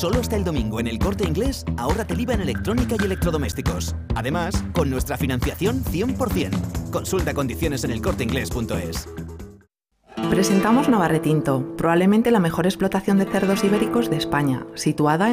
Solo hasta el domingo en El Corte Inglés, ahórrate el IVA en electrónica y electrodomésticos. Además, con nuestra financiación 100%. Consulta condiciones en elcorteinglés.es. Presentamos Navarre Tinto, probablemente la mejor explotación de cerdos ibéricos de España, situada en